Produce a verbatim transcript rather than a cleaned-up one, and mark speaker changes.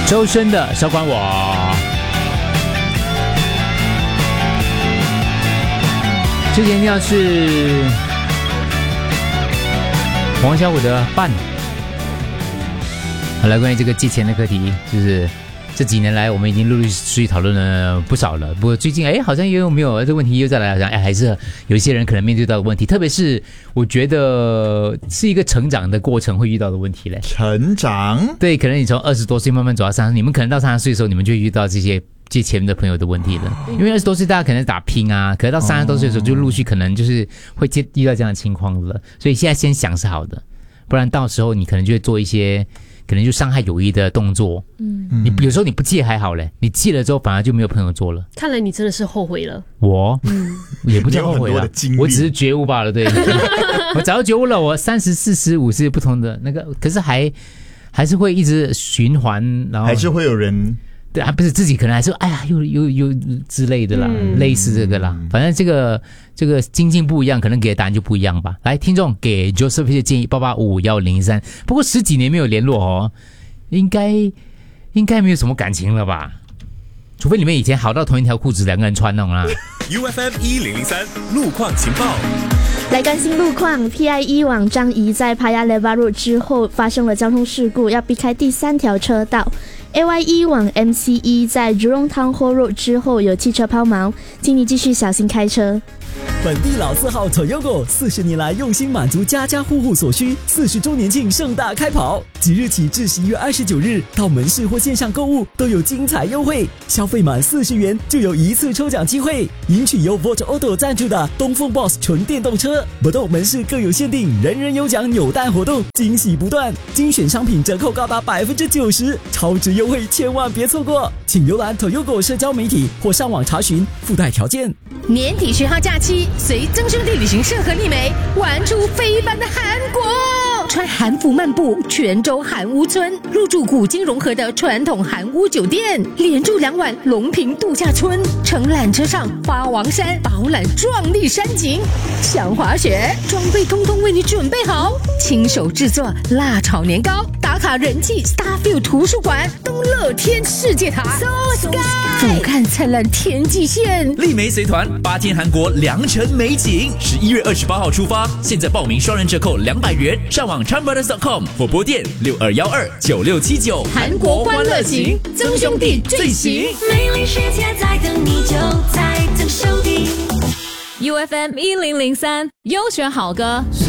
Speaker 1: 周深的少管我。之前要是黄小琥的伴。好了，关于这个借钱的课题，就是这几年来我们已经陆陆续续讨论了不少了。不过最近哎，好像又没有这个问题又再来，好像哎还是有一些人可能面对到的问题，特别是我觉得是一个成长的过程会遇到的问题嘞。
Speaker 2: 成长？
Speaker 1: 对，可能你从二十多岁慢慢走到三十，你们可能到三十岁的时候，你们就会遇到这些借钱的朋友的问题了。因为二十多岁大家可能打拼啊，可是到三十多岁的时候就陆续可能就是会接遇到这样的情况了。所以现在先想是好的，不然到时候你可能就会做一些可能就伤害友谊的动作。嗯，你有时候你不借还好嘞，你借了之后反而就没有朋友做了。
Speaker 3: 看来你真的是后悔了。
Speaker 1: 我，嗯，也不叫后悔了，我只是觉悟罢了。对，我早就觉悟了。我三十、四十、五十不同的那个，可是还还是会一直循环，然后
Speaker 2: 还是会有人。
Speaker 1: 对啊，不是自己可能还是哎呀，又又又之类的啦，嗯、类似这个啦。反正这个这个精进不一样，可能给的答案就不一样吧。来，听众给 Joseph 的建议八八五五一零三。不过十几年没有联络哦，应该应该没有什么感情了吧？除非你们以前好到同一条裤子两个人穿那种啦。
Speaker 4: U F M 一零零三路况情报。
Speaker 5: 来关心路况 ，P I E 往樟宜在 Paya Lebar Road 之后发生了交通事故，要避开第三条车道。A Y E 往 M C E 在 Jurong Town Hall Road 之后有汽车抛锚，请你继续小心开车。
Speaker 6: 本地老字号 Toyota 四十年来用心满足家家户户所需，四十周年庆盛大开跑，即日起至十一月二十九日，到门市或线上购物都有精彩优惠，消费满四十元就有一次抽奖机会，赢取由 Volt Auto 赞助的东风 Boss 纯电动车。不动门市更有限定，人人有奖扭蛋活动，惊喜不断，精选商品折扣高达百分之九十，超值优惠千万别错过！请浏览 Toyota 社交媒体或上网查询附带条件。
Speaker 7: 年底十号假期，随增兄弟旅行社和丽梅玩出非凡的韩国，穿韩服漫步泉州韩屋村，入住古今融合的传统韩屋酒店，连住两晚龙平度假村，乘缆车上花王山，饱览壮丽山景。想滑雪，装备通通为你准备好，亲手制作辣炒年糕，打卡人气 Starfield 图书馆，东乐天世界塔 So Sky， 俯瞰灿烂天际线。
Speaker 8: 丽梅随团八天韩国良辰美景，十一月二十八号出发，现在报名双人折扣两百元，上网 Chan Brothers dot com 或拨电六二一二九六七九。
Speaker 7: 韩国欢乐行，曾兄弟最行，
Speaker 9: 美丽世界在等你，就在曾兄弟。
Speaker 10: U F M 一零零三优选好歌。